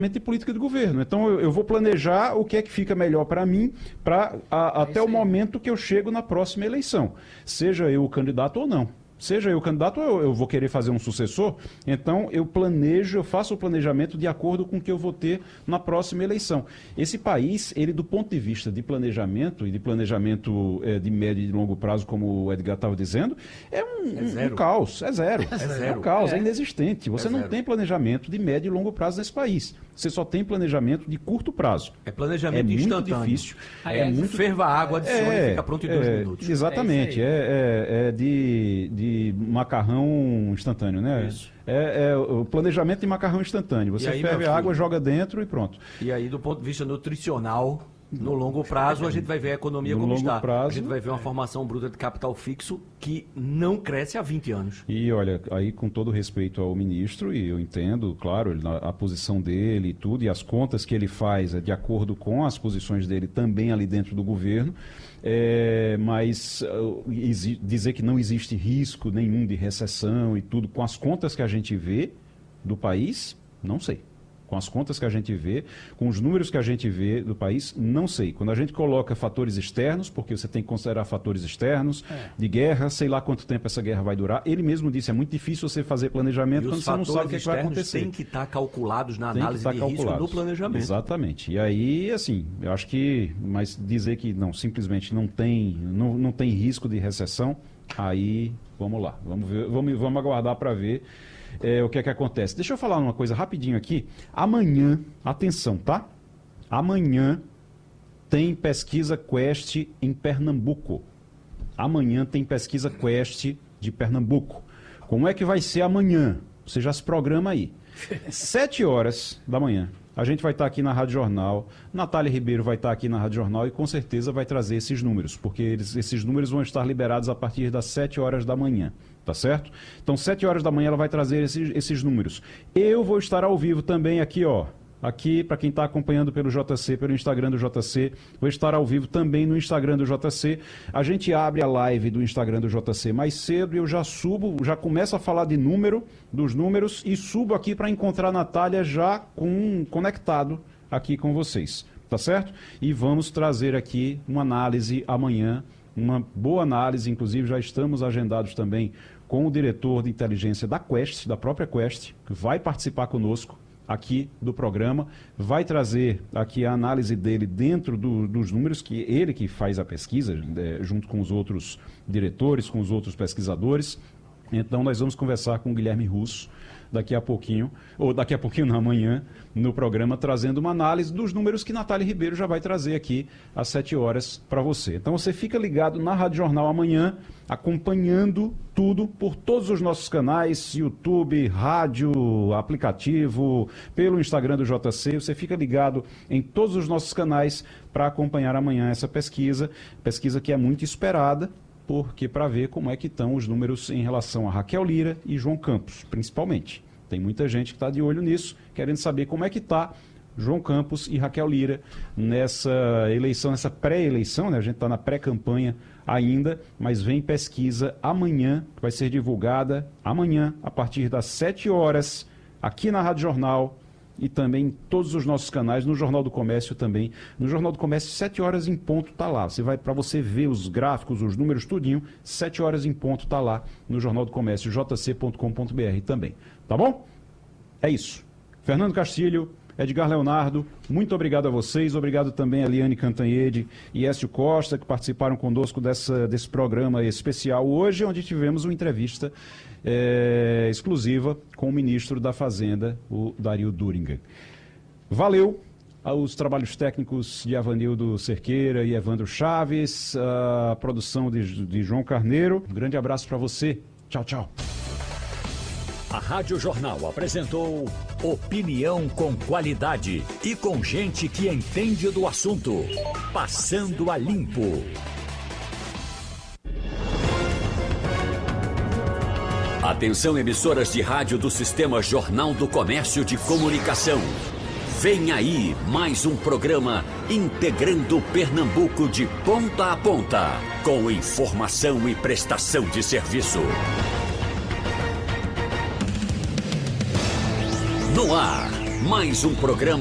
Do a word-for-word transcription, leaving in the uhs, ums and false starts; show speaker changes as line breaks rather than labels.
de política de governo. Então eu, eu vou planejar o que é que fica melhor para mim para até o momento que eu chego na próxima eleição, seja eu o candidato ou não. Seja eu o candidato, eu, eu vou querer fazer um sucessor, então eu planejo, eu faço o planejamento de acordo com o que eu vou ter na próxima eleição. Esse país, ele do ponto de vista de planejamento, e de planejamento é, de médio e de longo prazo, como o Edgar estava dizendo, é um, é um, um caos, é zero. É, zero. é um caos, é, é inexistente. Você é não tem planejamento de médio e longo prazo nesse país. Você só tem planejamento de curto prazo.
É planejamento
é
instantâneo.
Muito difícil.
É, é muito... Ferva a água, adicione
é,
e fica pronto em dois
é,
minutos.
Exatamente. É, é, é de... de macarrão instantâneo, né?
Isso.
É, é o planejamento de macarrão instantâneo. Você
aí,
ferve a água, joga dentro e pronto.
E aí, do ponto de vista nutricional, no longo prazo, a gente vai ver a economia
no
como
longo
está.
Prazo,
a gente vai ver uma formação bruta de capital fixo que não cresce há vinte anos.
E olha, aí com todo respeito ao ministro, e eu entendo, claro, a posição dele e tudo, e as contas que ele faz é de acordo com as posições dele também ali dentro do governo, é, mas uh, dizer que não existe risco nenhum de recessão e tudo, com as contas que a gente vê do país, não sei. Com as contas que a gente vê, com os números que a gente vê do país, não sei. Quando a gente coloca fatores externos, porque você tem que considerar fatores externos, é. de guerra, sei lá quanto tempo essa guerra vai durar. Ele mesmo disse, é muito difícil você fazer planejamento quando você não sabe o que, é que vai acontecer.
Tem que estar calculados na
tem
análise
tá
de
calculados.
risco do planejamento.
Exatamente. E aí, assim, eu acho que, mas dizer que não, simplesmente não tem, não, não tem risco de recessão, aí, vamos lá. Vamos, ver, vamos, vamos aguardar para ver É, o que é que acontece. Deixa eu falar uma coisa rapidinho aqui. Amanhã, atenção, tá? Amanhã tem pesquisa Quest em Pernambuco. Amanhã tem pesquisa Quest de Pernambuco. Como é que vai ser amanhã? Você já se programa aí. Sete horas da manhã. A gente vai estar aqui na Rádio Jornal, Natália Ribeiro vai estar aqui na Rádio Jornal e com certeza vai trazer esses números, porque eles, esses números vão estar liberados a partir das sete horas da manhã, tá certo? Então, sete horas da manhã ela vai trazer esses, esses números. Eu vou estar ao vivo também aqui, ó. Aqui, para quem está acompanhando pelo J C, pelo Instagram do J C, vou estar ao vivo também no Instagram do J C. A gente abre a live do Instagram do J C mais cedo e eu já subo, já começo a falar de número, dos números, e subo aqui para encontrar a Natália já com, conectado aqui com vocês, tá certo? E vamos trazer aqui uma análise amanhã, uma boa análise, inclusive já estamos agendados também com o diretor de inteligência da Quest, da própria Quest, que vai participar conosco aqui do programa, vai trazer aqui a análise dele dentro do, dos números, que ele que faz a pesquisa, é, junto com os outros diretores, com os outros pesquisadores. Então nós vamos conversar com o Guilherme Russo daqui a pouquinho, ou daqui a pouquinho na manhã, no programa, trazendo uma análise dos números que Natália Ribeiro já vai trazer aqui às sete horas para você. Então você fica ligado na Rádio Jornal amanhã, acompanhando tudo por todos os nossos canais, YouTube, rádio, aplicativo, pelo Instagram do J C. Você fica ligado em todos os nossos canais para acompanhar amanhã essa pesquisa, pesquisa que é muito esperada, porque para ver como é que estão os números em relação a Raquel Lira e João Campos, principalmente. Tem muita gente que está de olho nisso, querendo saber como é que está João Campos e Raquel Lira nessa eleição, nessa pré-eleição, né? A gente está na pré-campanha ainda, mas vem pesquisa amanhã, que vai ser divulgada amanhã, a partir das sete horas, aqui na Rádio Jornal, e também em todos os nossos canais, no Jornal do Comércio também. No Jornal do Comércio, sete horas em ponto tá lá. Você vai, para você ver os gráficos, os números, tudinho, sete horas em ponto tá lá no Jornal do Comércio, j c ponto com ponto b r também. Tá bom? É isso. Fernando Castilho, Edgar Leonardo, muito obrigado a vocês, obrigado também a Liane Cantanhede e Écio Costa, que participaram conosco dessa, desse programa especial hoje, onde tivemos uma entrevista é, exclusiva com o ministro da Fazenda, o Dario Duringer. Valeu aos trabalhos técnicos de Avanildo Cerqueira e Evandro Chaves, a produção de, de João Carneiro. Um grande abraço para você. Tchau, tchau.
A Rádio Jornal apresentou opinião com qualidade e com gente que entende do assunto. Passando a Limpo. Atenção, emissoras de rádio do Sistema Jornal do Comércio de Comunicação. Vem aí mais um programa integrando Pernambuco de ponta a ponta, com informação e prestação de serviço. No ar, mais um programa